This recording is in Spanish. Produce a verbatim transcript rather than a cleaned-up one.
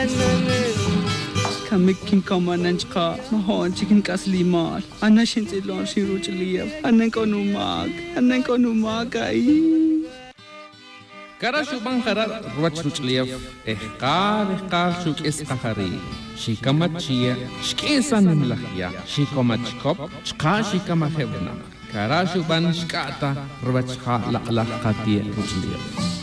Kamikin kamananchka, mahon chicken kaslimal. Anna shintilon shiruchliyev. Anna konumag. Anna konumag ay. Karashubang karar ruachruchliyev. Ehkar ehkar shuk eskahari. Shikamachia. Shkesan nimlahya. Shikamachkop. Shka shikamahevna. Karashuban shkata ruachha laqlaqati ruchliyev.